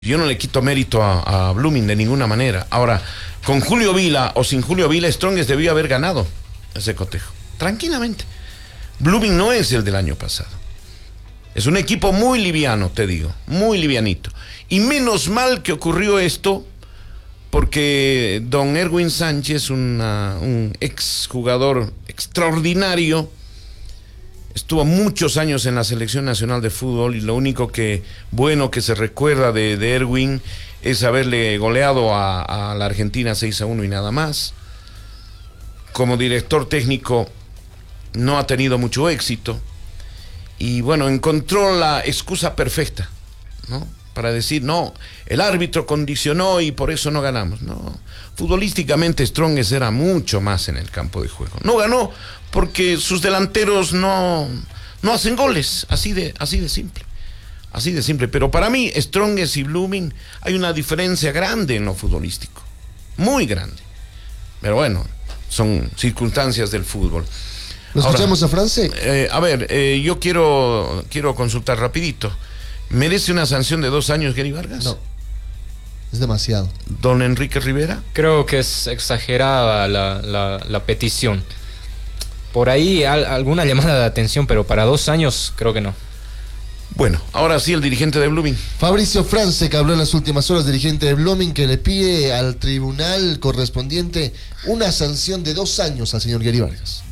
Yo no le quito mérito a Blooming de ninguna manera. Ahora, con Julio Vila o sin Julio Vila, Strongest debió haber ganado ese cotejo. Tranquilamente. Blooming no es el del año pasado. Es un equipo muy liviano, te digo. Muy livianito. Y menos mal que ocurrió esto, porque don Erwin Sánchez, un exjugador extraordinario, estuvo muchos años en la Selección Nacional de Fútbol y lo único bueno que se recuerda de Erwin es haberle goleado a la Argentina 6-1 y nada más. Como director técnico no ha tenido mucho éxito y bueno, encontró la excusa perfecta, ¿no? Para decir, no, el árbitro condicionó y por eso no ganamos. No, futbolísticamente Strongest era mucho más en el campo de juego. No ganó porque sus delanteros no hacen goles, así de simple. Así de simple. Pero para mí, Strongest y Blooming, hay una diferencia grande en lo futbolístico. Muy grande. Pero bueno, son circunstancias del fútbol. ¿Lo escuchamos a France? Yo quiero consultar rapidito. ¿Merece una sanción de 2 años Gary Vargas? No, es demasiado. ¿Don Enrique Rivera? Creo que es exagerada la petición. Por ahí alguna llamada de atención, pero para 2 años creo que no. Bueno, ahora sí el dirigente de Blooming. Fabricio France, que habló en las últimas horas, dirigente de Blooming, que le pide al tribunal correspondiente una sanción de 2 años al señor Gary Vargas.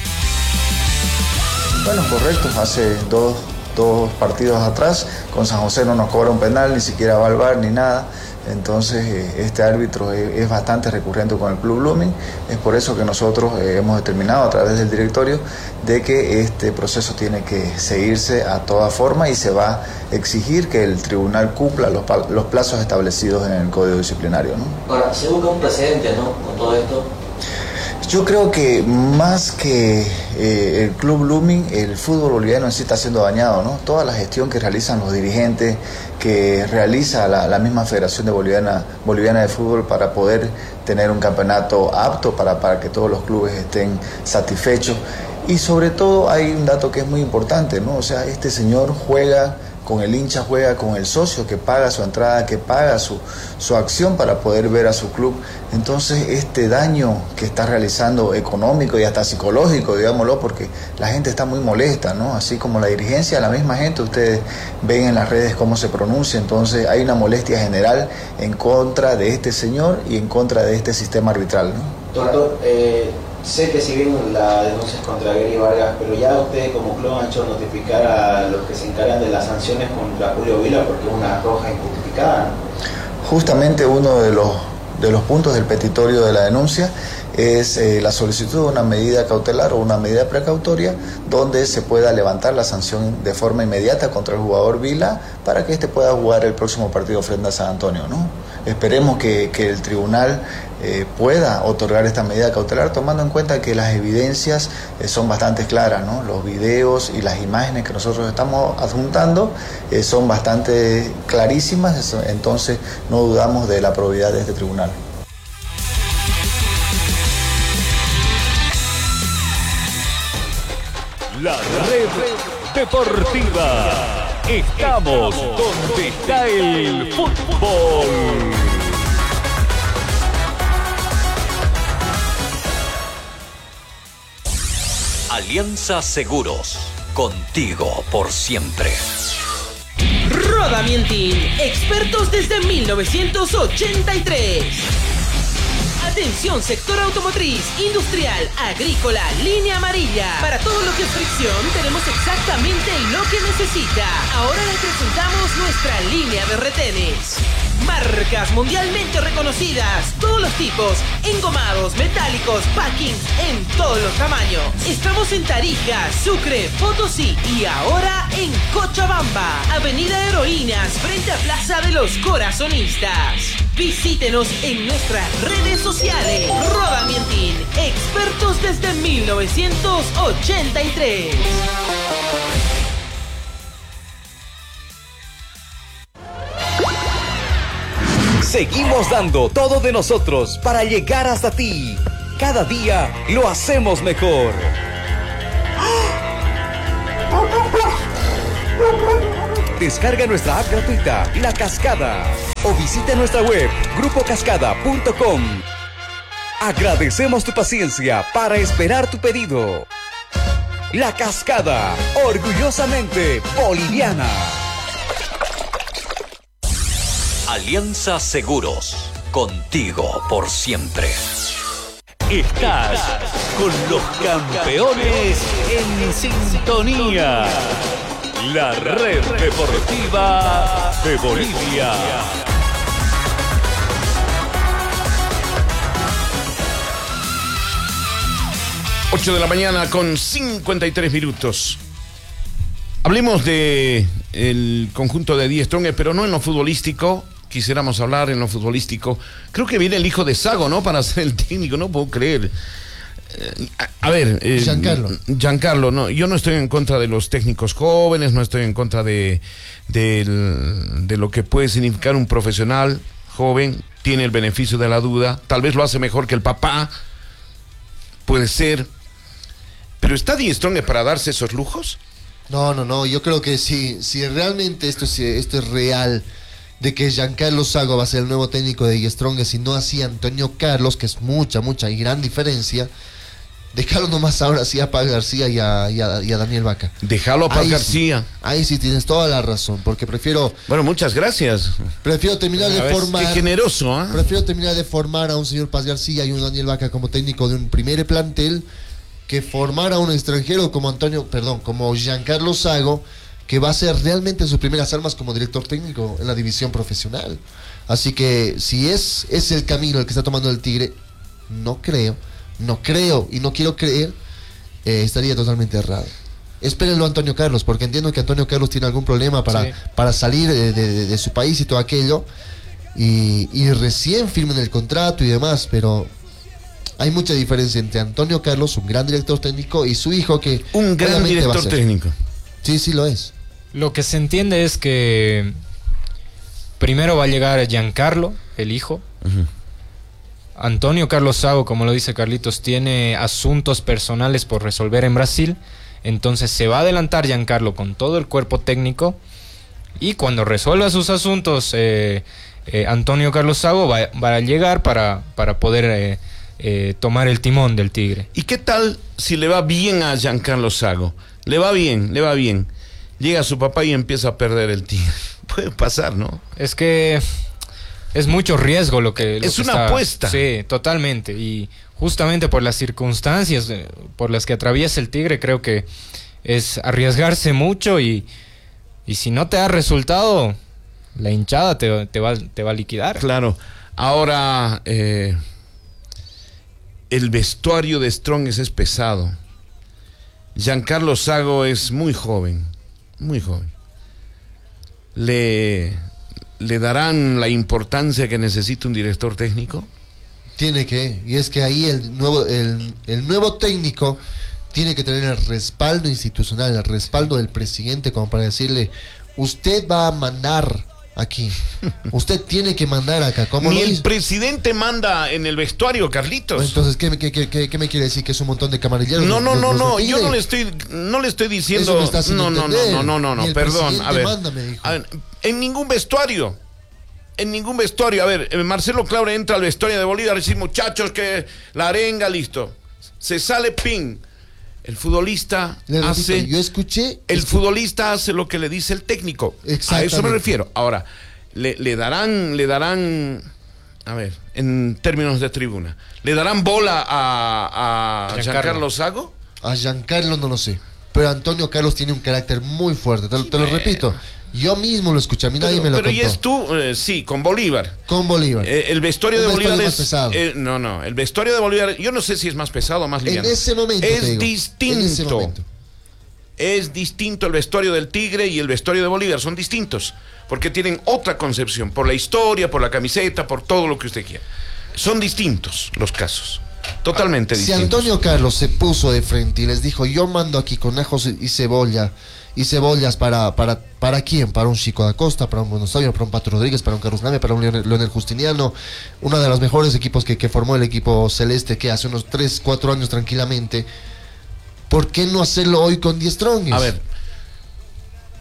Bueno, correcto, hace dos partidos atrás, con San José no nos cobra un penal, ni siquiera va al VAR ni nada. Entonces este árbitro es bastante recurrente con el Club Blooming. Es por eso que nosotros hemos determinado a través del directorio de que este proceso tiene que seguirse a toda forma y se va a exigir que el tribunal cumpla los plazos establecidos en el Código Disciplinario, ¿no? Ahora, se busca un precedente, ¿no?, con todo esto. Yo creo que más que el Club Blooming, el fútbol boliviano en sí está siendo dañado, ¿no? Toda la gestión que realizan los dirigentes, que realiza la misma Federación Boliviana de Fútbol para poder tener un campeonato apto para que todos los clubes estén satisfechos. Y sobre todo hay un dato que es muy importante, ¿no? O sea, este señor juega con el hincha, juega con el socio que paga su entrada, que paga su acción para poder ver a su club. Entonces este daño que está realizando económico y hasta psicológico, digámoslo, porque la gente está muy molesta, ¿no? Así como la dirigencia, la misma gente, ustedes ven en las redes cómo se pronuncia. Entonces hay una molestia general en contra de este señor y en contra de este sistema arbitral, ¿no? Doctor, sé que si bien la denuncia es contra Gary Vargas, pero ya ustedes como club han hecho notificar a los que se encargan de las sanciones contra Julio Vila porque es una roja injustificada, ¿no? Justamente uno de los puntos del petitorio de la denuncia es la solicitud de una medida cautelar o una medida precautoria donde se pueda levantar la sanción de forma inmediata contra el jugador Vila para que éste pueda jugar el próximo partido frente a San Antonio, ¿no? Esperemos que el tribunal pueda otorgar esta medida cautelar tomando en cuenta que las evidencias son bastante claras, ¿no? Los videos y las imágenes que nosotros estamos adjuntando son bastante clarísimas, entonces no dudamos de la probidad de este tribunal. La red deportiva. Estamos donde está el fútbol. Alianza Seguros. Contigo por siempre. Rodamientin, expertos desde 1983. Atención, sector automotriz, industrial, agrícola, línea amarilla. Para todo lo que es fricción, tenemos exactamente lo que necesita. Ahora le presentamos nuestra línea de retenes. Marcas mundialmente reconocidas, todos los tipos, engomados, metálicos, packings, en todos los tamaños. Estamos en Tarija, Sucre, Potosí y ahora en Cochabamba, Avenida Heroínas, frente a Plaza de los Corazonistas. Visítenos en nuestras redes sociales. Rodamientin, expertos desde 1983. Seguimos dando todo de nosotros para llegar hasta ti. Cada día lo hacemos mejor. Descarga nuestra app gratuita, La Cascada, o visita nuestra web, grupocascada.com. Agradecemos tu paciencia para esperar tu pedido. La Cascada, orgullosamente boliviana. Alianza Seguros, contigo por siempre. Estás con los campeones en sintonía. La red deportiva de Bolivia. Ocho de la mañana con 53 minutos. Hablemos de el conjunto de Die Strongest, pero no en lo futbolístico. Quisiéramos hablar en lo futbolístico. Creo que viene el hijo de Sago, ¿no? Para ser el técnico, no puedo creer. A ver, Giancarlo, no, yo no estoy en contra de los técnicos jóvenes, no estoy en contra de lo que puede significar un profesional joven, tiene el beneficio de la duda, tal vez lo hace mejor que el papá, puede ser, pero ¿está Die Strongest para darse esos lujos? No, yo creo que si realmente esto es real, de que Giancarlo Sago va a ser el nuevo técnico de Die Strongest y no así Antonio Carlos, que es mucha y gran diferencia. Déjalo nomás ahora sí a Paz García y a Daniel Vaca. Déjalo a Paz García. Sí, ahí sí tienes toda la razón, porque Bueno, muchas gracias. Prefiero terminar de formar... Qué generoso, ¿eh? Prefiero terminar de formar a un señor Paz García y un Daniel Vaca como técnico de un primer plantel que formar a un extranjero como Giancarlo Sago, que va a ser realmente sus primeras armas como director técnico en la división profesional. Así que si es el camino el que está tomando el Tigre, no creo y no quiero creer, estaría totalmente errado. Espérenlo a Antonio Carlos, porque entiendo que Antonio Carlos tiene algún problema para salir de su país y todo aquello, y recién firmen el contrato y demás, pero hay mucha diferencia entre Antonio Carlos, un gran director técnico, y su hijo, que un gran director técnico. Sí lo es. Lo que se entiende es que primero va a llegar Giancarlo, el hijo. Uh-huh. Antonio Carlos Sago, como lo dice Carlitos, tiene asuntos personales por resolver en Brasil. Entonces se va a adelantar Giancarlo con todo el cuerpo técnico. Y cuando resuelva sus asuntos, Antonio Carlos Sago va a llegar para poder tomar el timón del Tigre. ¿Y qué tal si le va bien a Giancarlo Sago? Le va bien. Llega su papá y empieza a perder el Tigre. Puede pasar, ¿no? Es que es mucho riesgo lo que es una apuesta. Sí, totalmente. Y justamente por las circunstancias por las que atraviesa el Tigre, creo que es arriesgarse mucho y si no te da resultado, la hinchada te va a liquidar. Claro. Ahora, el vestuario de Strongest es pesado. Giancarlo Sago es muy joven. ¿Le darán la importancia que necesita un director técnico? Tiene que, y es que ahí el nuevo técnico tiene que tener el respaldo institucional, el respaldo del presidente, como para decirle: usted va a mandar aquí, usted tiene que mandar acá. Ni el presidente manda en el vestuario, Carlitos. Entonces, ¿qué me quiere decir? ¿Que es un montón de camarilleros? No, yo no le estoy diciendo. No, perdón. A ver, en ningún vestuario. A ver, Marcelo Claure entra al vestuario de Bolívar y dice: muchachos, que la arenga, listo. Se sale, ping. El futbolista hace. Yo escuché. El futbolista hace lo que le dice el técnico. A eso me refiero. Ahora, le darán. A ver, en términos de tribuna, ¿le darán bola a Giancarlo Sago? A Giancarlo no lo sé. Pero Antonio Carlos tiene un carácter muy fuerte. Te lo repito. Yo mismo lo escuché, a mí nadie me lo contó. Pero y es tú, sí, con Bolívar. Con Bolívar. El vestuario de Bolívar es... pesado. El vestuario de Bolívar, yo no sé si es más pesado o más liviano. En ese momento, es distinto. Es distinto el vestuario del Tigre y el vestuario de Bolívar, son distintos. Porque tienen otra concepción, por la historia, por la camiseta, por todo lo que usted quiera. Son distintos los casos. Totalmente distintos. Si Antonio Carlos se puso de frente y les dijo: yo mando aquí con ajos y cebollas para quién, para un Chico da Costa, para un Buenos Aires, para un Pato Rodríguez, para un Carlos Nave, para un Leonel Justiniano, uno de los mejores equipos que formó el equipo celeste, que hace unos 3-4 años tranquilamente. ¿Por qué no hacerlo hoy con Die Strongest? A ver,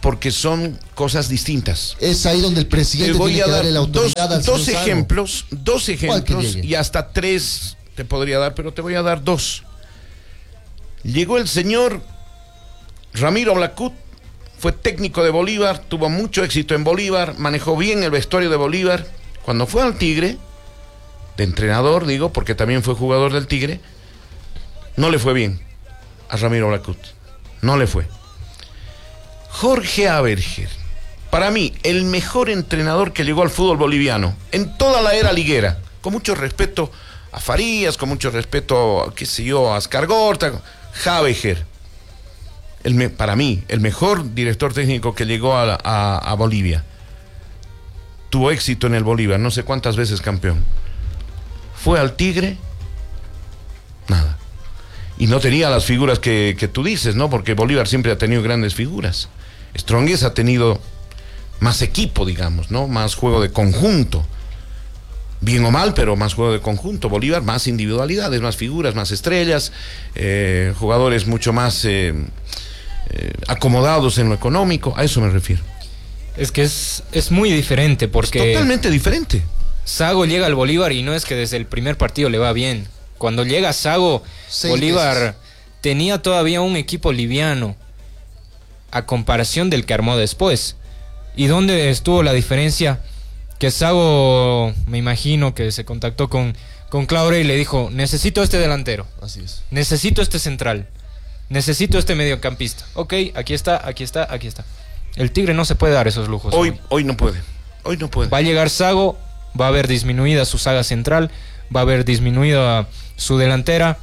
porque son cosas distintas. Es ahí donde el Te presidente voy tiene a que dar darle la autoridad al dos señor Sago. ejemplos llegue? y hasta 3 te podría dar, pero te voy a dar 2. Llegó el señor Ramiro Blacut, fue técnico de Bolívar, tuvo mucho éxito en Bolívar, manejó bien el vestuario de Bolívar. Cuando fue al Tigre, de entrenador, digo, porque también fue jugador del Tigre, no le fue bien a Ramiro Blacut. No le fue. Jorge Aberger, para mí, el mejor entrenador que llegó al fútbol boliviano en toda la era liguera, con mucho respeto a Farías, con mucho respeto, qué sé yo, a Ascargorta, Aberger. Para mí, el mejor director técnico que llegó a Bolivia. Tuvo éxito en el Bolívar, no sé cuántas veces campeón. Fue al Tigre, nada. Y no tenía las figuras que tú dices, ¿no? Porque Bolívar siempre ha tenido grandes figuras. Strongest ha tenido más equipo, digamos, ¿no? Más juego de conjunto. Bien o mal, pero más juego de conjunto. Bolívar, más individualidades, más figuras, más estrellas, jugadores mucho más acomodados en lo económico. A eso me refiero. Es que es muy diferente porque... Es totalmente diferente. Sago llega al Bolívar y no es que desde el primer partido le va bien. Cuando llega Sago, 6 Bolívar meses. tenía todavía un equipo liviano a comparación del que armó después. ¿Y dónde estuvo la diferencia? Que Sago, me imagino que se contactó con Claure y le dijo, necesito este delantero, Así es. necesito este central, necesito este mediocampista. Ok, aquí está. El Tigre no se puede dar esos lujos. Hoy no puede. Hoy no puede. Va a llegar Sago, va a haber disminuida su saga central, va a haber disminuida su delantera.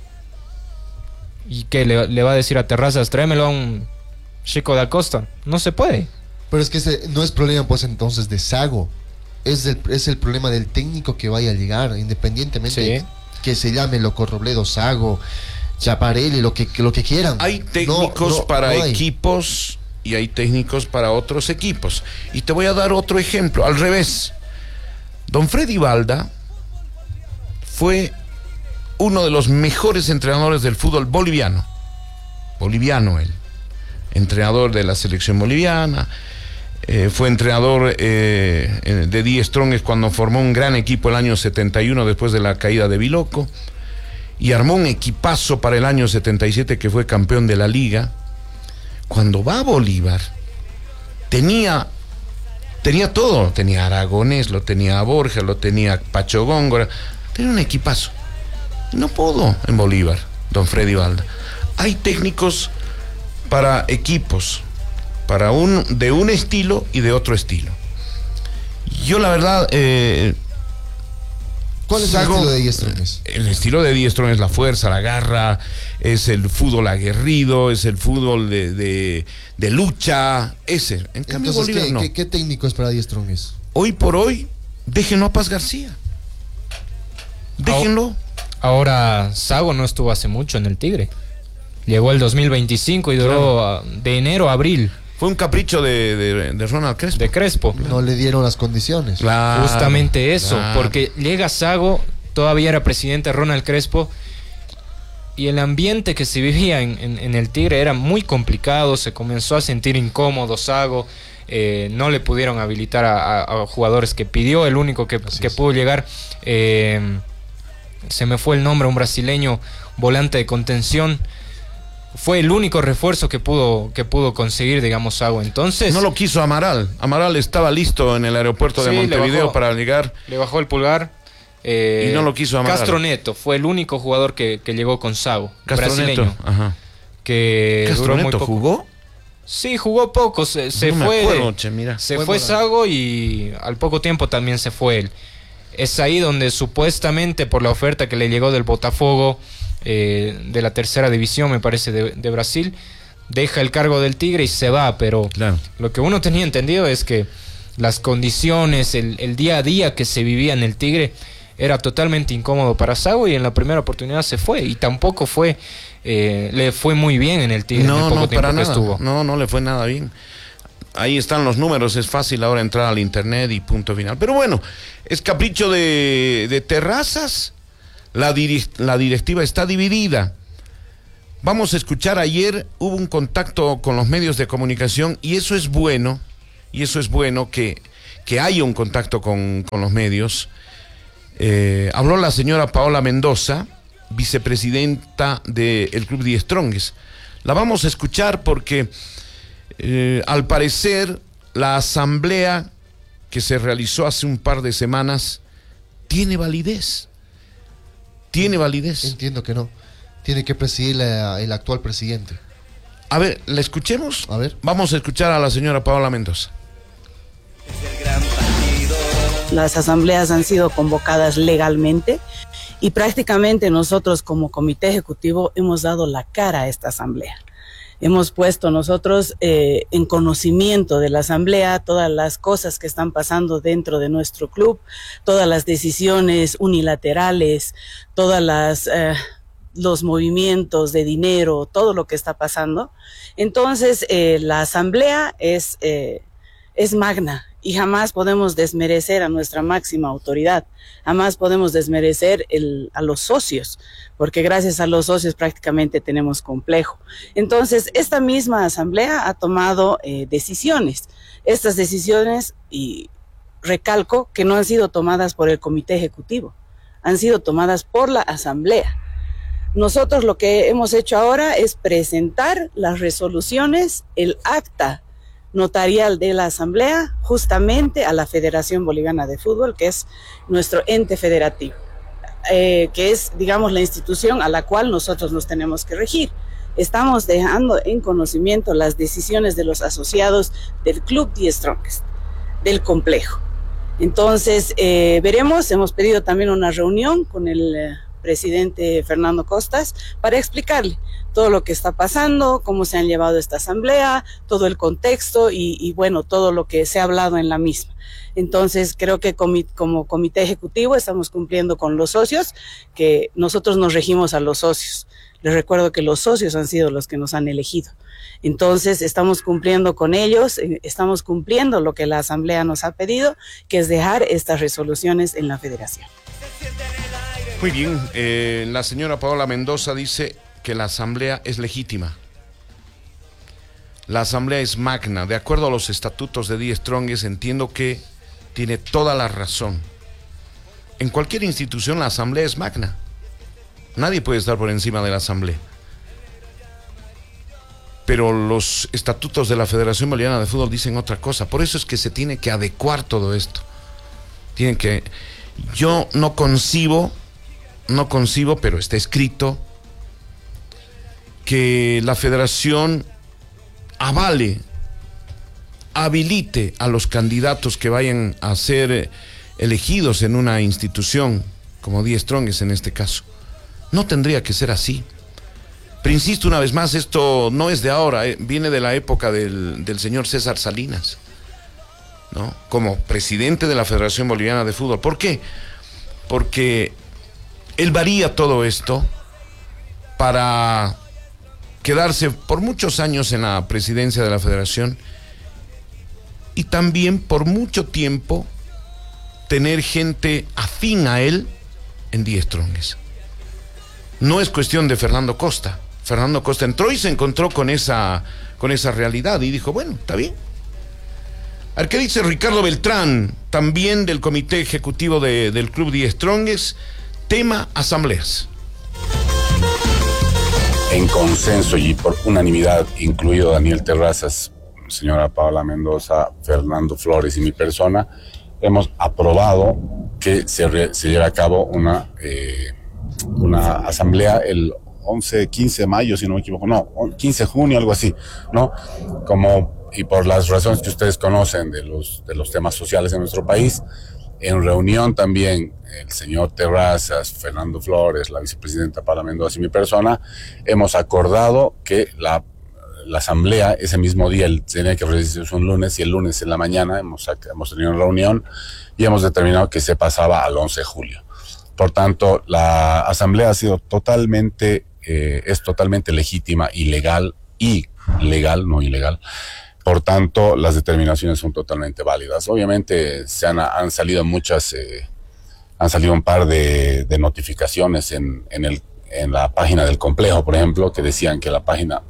¿Y qué? ¿Le va a decir a Terrazas, tráemelo a un Chico da Costa? No se puede. Pero es que ese no es problema pues entonces de Sago. Es el problema del técnico que vaya a llegar, independientemente Sí. que se llame Loco Robledo, Sago, Chaparelli, lo que quieran. Hay técnicos No para hay. equipos y hay técnicos para otros equipos. Y te voy a dar otro ejemplo, al revés. Don Freddy Balda fue uno de los mejores entrenadores del fútbol boliviano. Boliviano él. Entrenador de la selección boliviana. Fue entrenador de Die Strongest cuando formó un gran equipo el año 71 después de la caída de Biloco. Y armó un equipazo para el año 77 que fue campeón de la liga. Cuando va a Bolívar, tenía todo. Tenía a Aragonés, lo tenía a Borja, lo tenía a Pacho Góngora. Tenía un equipazo. No pudo en Bolívar, don Freddy Balda. Hay técnicos para equipos, de un estilo y de otro estilo. Yo la verdad... ¿Cuál es el estilo de Die Strongest? El estilo de Die Strongest es la fuerza, la garra, es el fútbol aguerrido, es el fútbol de lucha, ese. En cambio, Entonces, Bolívar no. ¿qué técnico es para Die Strongest? Hoy por hoy, déjenlo a Paz García. Déjenlo. Ahora, Sago no estuvo hace mucho en el Tigre. Llegó el 2025 y duró de enero a abril. Fue un capricho de Ronald Crespo. De Crespo. No le dieron las condiciones. Claro, Justamente eso, claro. porque llega Sago, todavía era presidente Ronald Crespo, y el ambiente que se vivía en el Tigre era muy complicado, se comenzó a sentir incómodo Sago, no le pudieron habilitar a jugadores que pidió, el único que pudo llegar, se me fue el nombre, un brasileño volante de contención. Fue el único refuerzo que pudo conseguir, digamos, Sago. Entonces... No lo quiso Amaral. Amaral estaba listo en el aeropuerto de Sí, Montevideo para llegar. Le bajó el pulgar. Y no lo quiso Amaral. Castro Neto fue el único jugador que llegó con Sago. Castro brasileño. Neto. Ajá. Que ¿Castro duró muy Neto poco. jugó? Sí, jugó poco. Se No me fue. acuerdo, che, mira. Se Buen fue volante. Sago y al poco tiempo también se fue él. Es ahí donde supuestamente por la oferta que le llegó del Botafogo, de la tercera división, me parece, de Brasil, deja el cargo del Tigre y se va, pero Claro. lo que uno tenía entendido es que las condiciones, el día a día que se vivía en el Tigre era totalmente incómodo para Sago y en la primera oportunidad se fue y tampoco le fue muy bien en el Tigre en el poco tiempo para que nada. estuvo. No le fue nada bien. Ahí están los números, es fácil ahora entrar al internet y punto final. Pero bueno, es capricho de Terrazas. La directiva está dividida. Vamos a escuchar, ayer hubo un contacto con los medios de comunicación y eso es bueno que haya un contacto con los medios. Habló la señora Paola Mendoza, vicepresidenta del Club Die Strongest. La vamos a escuchar porque al parecer la asamblea que se realizó hace un par de semanas tiene validez. Entiendo que no. Tiene que presidir el actual presidente. A ver, ¿la escuchemos? A ver. Vamos a escuchar a la señora Paola Mendoza. Las asambleas han sido convocadas legalmente y prácticamente nosotros como comité ejecutivo hemos dado la cara a esta asamblea. Hemos puesto nosotros en conocimiento de la asamblea todas las cosas que están pasando dentro de nuestro club, todas las decisiones unilaterales, todas los movimientos de dinero, todo lo que está pasando. Entonces la asamblea es magna y jamás podemos desmerecer a nuestra máxima autoridad, jamás podemos desmerecer a los socios, porque gracias a los socios prácticamente tenemos complejo. Entonces, esta misma asamblea ha tomado decisiones. Estas decisiones, y recalco, que no han sido tomadas por el comité ejecutivo, han sido tomadas por la asamblea. Nosotros lo que hemos hecho ahora es presentar las resoluciones, el acta notarial de la asamblea, justamente a la Federación Boliviana de Fútbol, que es nuestro ente federativo, que es, digamos, la institución a la cual nosotros nos tenemos que regir. Estamos dejando en conocimiento las decisiones de los asociados del Club Die Strongest, del complejo. Entonces, veremos, hemos pedido también una reunión con el presidente Fernando Costas para explicarle todo lo que está pasando, cómo se han llevado esta asamblea, todo el contexto y bueno, todo lo que se ha hablado en la misma. Entonces creo que como comité ejecutivo estamos cumpliendo con los socios, que nosotros nos regimos a los socios. Les recuerdo que los socios han sido los que nos han elegido. Entonces estamos cumpliendo con ellos, estamos cumpliendo lo que la asamblea nos ha pedido, que es dejar estas resoluciones en la federación. Muy bien, la señora Paola Mendoza dice que la asamblea es legítima. La asamblea es magna. De acuerdo a los estatutos de Die Strongest, entiendo que tiene toda la razón. En cualquier institución la asamblea es magna. Nadie puede estar por encima de la asamblea. Pero los estatutos de la Federación Boliviana de Fútbol dicen otra cosa. Por eso es que se tiene que adecuar todo esto. Yo no concibo, pero está escrito, que la federación habilite a los candidatos que vayan a ser elegidos en una institución como Die Strongest en este caso. No tendría que ser así. Pero insisto una vez más, esto no es de ahora, viene de la época del señor César Salinas, ¿no? Como presidente de la Federación Boliviana de Fútbol. ¿Por qué? Porque él varía todo esto para quedarse por muchos años en la presidencia de la federación y también por mucho tiempo tener gente afín a él en Die Strongest. No es cuestión de Fernando Costa. Fernando Costa entró y se encontró con esa realidad y dijo, bueno, está bien. A ver, ¿qué dice Ricardo Beltrán, también del comité ejecutivo del Club Die Strongest? Tema asambleas. En consenso y por unanimidad, incluido Daniel Terrazas, señora Paola Mendoza, Fernando Flores y mi persona, hemos aprobado que se lleve a cabo una asamblea el 15 de mayo, si no me equivoco, 15 de junio, algo así, ¿no? Y por las razones que ustedes conocen de los temas sociales en nuestro país, en reunión también el señor Terrazas, Fernando Flores, la vicepresidenta Paola Mendoza y mi persona, hemos acordado que la asamblea ese mismo día tenía que realizarse un lunes y el lunes en la mañana hemos tenido una reunión y hemos determinado que se pasaba al 11 de julio. Por tanto, la asamblea ha sido totalmente legítima y legal, no ilegal. Por tanto, las determinaciones son totalmente válidas. Obviamente han salido un par de notificaciones en en la página del complejo, por ejemplo, que decían que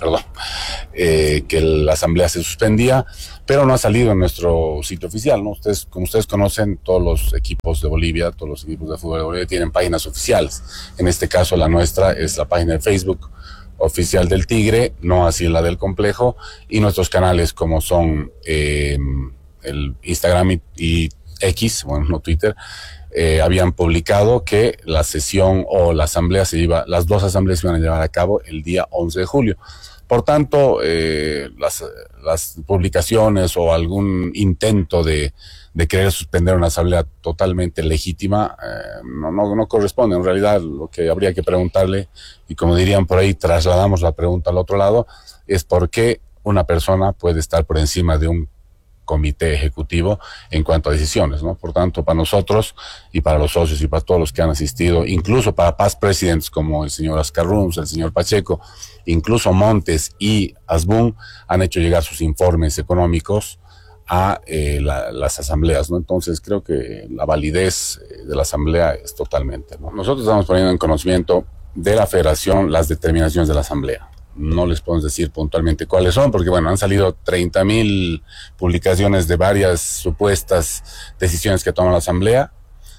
que la asamblea se suspendía, pero no ha salido en nuestro sitio oficial, ¿no? Como ustedes conocen, todos los equipos de Bolivia, todos los equipos de fútbol de Bolivia tienen páginas oficiales. En este caso, la nuestra es la página de Facebook oficial del Tigre, no así la del complejo, y nuestros canales como son el Instagram y X, bueno, no Twitter, habían publicado que la sesión o la asamblea las dos asambleas se iban a llevar a cabo el día 11 de julio. Por tanto, las publicaciones o algún intento de querer suspender una asamblea totalmente legítima no corresponde. En realidad, lo que habría que preguntarle, y como dirían por ahí, trasladamos la pregunta al otro lado, es por qué una persona puede estar por encima de un comité ejecutivo en cuanto a decisiones, ¿no? Por tanto, para nosotros y para los socios y para todos los que han asistido, incluso para past presidents como el señor Oscar Rums, el señor Pacheco, incluso Montes y Asbun han hecho llegar sus informes económicos a las asambleas, ¿no? Entonces creo que la validez de la asamblea es totalmente, ¿no? Nosotros estamos poniendo en conocimiento de la federación las determinaciones de la asamblea. No les podemos decir puntualmente cuáles son, porque bueno, han salido 30,000 publicaciones de varias supuestas decisiones que toma la asamblea,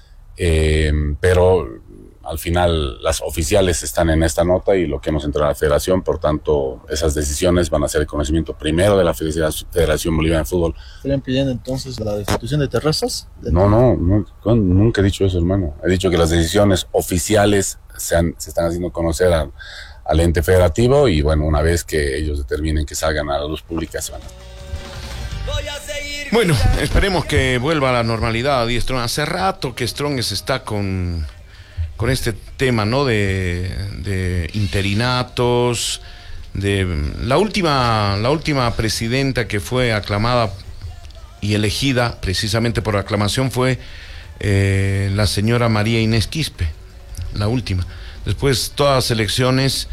pero al final las oficiales están en esta nota y lo que hemos entrado a la federación, por tanto esas decisiones van a ser de conocimiento primero de la Federación Boliviana de Fútbol. ¿Estarían pidiendo entonces la destitución de Terrazas? No, nunca he dicho eso, hermano. He dicho que las decisiones oficiales se están haciendo conocer al ente federativo y bueno, una vez que ellos determinen que salgan a la luz pública se van a... Bueno, esperemos que vuelva a la normalidad y Strong. Hace rato que Strongest está con este tema, ¿no? De interinatos, de la última presidenta que fue aclamada y elegida precisamente por aclamación fue la señora María Inés Quispe, la última. Después todas las elecciones,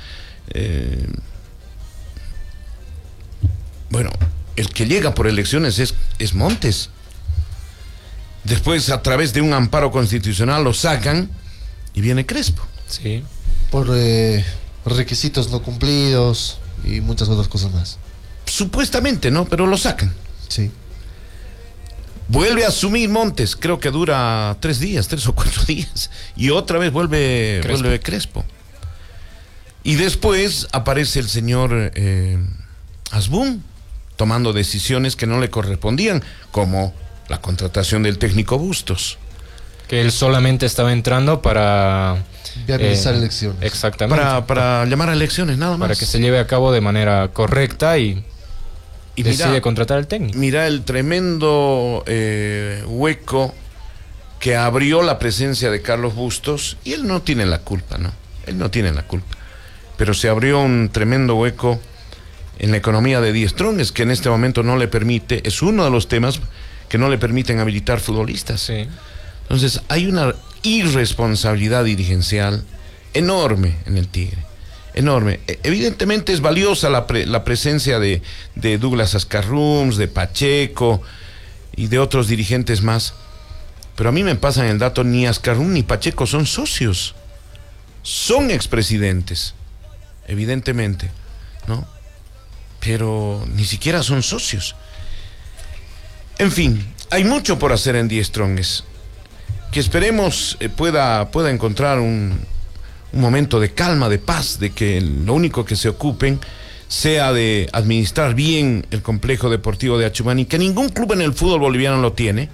bueno, el que llega por elecciones es Montes. Después, a través de un amparo constitucional, lo sacan y viene Crespo. Sí. Por requisitos no cumplidos y muchas otras cosas más. Supuestamente, ¿no? Pero lo sacan. Sí. Vuelve a asumir Montes, creo que dura 3 o 4 días. Y otra vez vuelve Crespo. Y después aparece el señor Asbun, tomando decisiones que no le correspondían, como la contratación del técnico Bustos. Que él solamente estaba entrando para... viabilizar elecciones. Exactamente. Para llamar a elecciones, nada más. Para que se lleve a cabo de manera correcta y decide contratar al técnico. Mira el tremendo hueco que abrió la presencia de Carlos Bustos, y él no tiene la culpa, ¿no? Él no tiene la culpa. Pero se abrió un tremendo hueco en la economía de Die Strongest, que en este momento no le permite, es uno de los temas que no le permiten habilitar futbolistas. Sí. Entonces hay una irresponsabilidad dirigencial enorme en el Tigre, enorme. Evidentemente es valiosa la presencia de Douglas Ascarrums, de Pacheco y de otros dirigentes más, pero a mí me pasan el dato, ni Ascarrums ni Pacheco son socios, son expresidentes, evidentemente, ¿no? Pero ni siquiera son socios. En fin, hay mucho por hacer en Die Strongest, que esperemos pueda encontrar un momento de calma, de paz, de que lo único que se ocupen sea de administrar bien el complejo deportivo de Achumani, que ningún club en el fútbol boliviano lo tiene,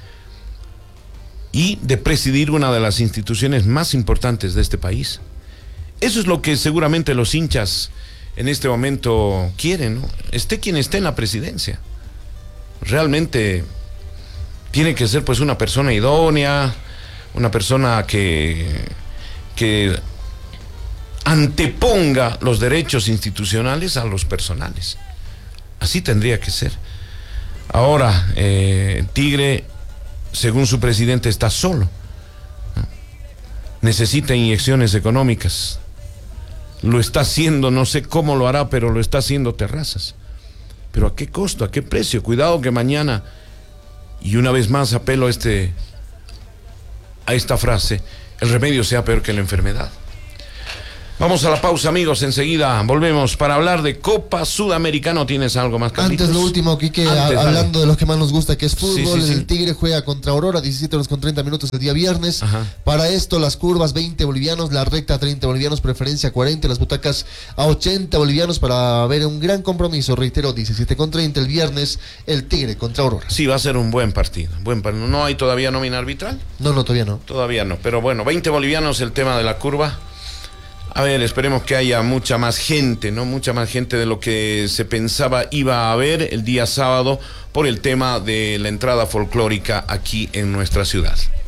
y de presidir una de las instituciones más importantes de este país. Eso es lo que seguramente los hinchas en este momento quieren, ¿no? Esté quien esté en la presidencia. Realmente tiene que ser pues una persona idónea, una persona que anteponga los derechos institucionales a los personales. Así tendría que ser. Ahora, Tigre, según su presidente, está solo, ¿no? Necesita inyecciones económicas. Lo está haciendo, no sé cómo lo hará, pero lo está haciendo Terrazas. Pero ¿a qué costo? ¿A qué precio? Cuidado que mañana, y una vez más apelo a esta frase, el remedio sea peor que la enfermedad. Vamos a la pausa, amigos. Enseguida volvemos para hablar de Copa Sudamericana. ¿Tienes algo más, Carlitos? Antes lo último, Quique, hablando de los que más nos gusta, que es fútbol. Sí. El Tigre juega contra Aurora, 17:30 el día viernes. Ajá. Para esto, las curvas 20 bolivianos, la recta 30 bolivianos, preferencia 40, las butacas a 80 bolivianos para ver un gran compromiso. Reitero, 17:30 el viernes, el Tigre contra Aurora. Sí, va a ser un buen partido. ¿No hay todavía nómina arbitral? No, todavía no. Todavía no, pero bueno, 20 bolivianos el tema de la curva. A ver, esperemos que haya mucha más gente, ¿no? Mucha más gente de lo que se pensaba iba a haber el día sábado por el tema de la entrada folclórica aquí en nuestra ciudad.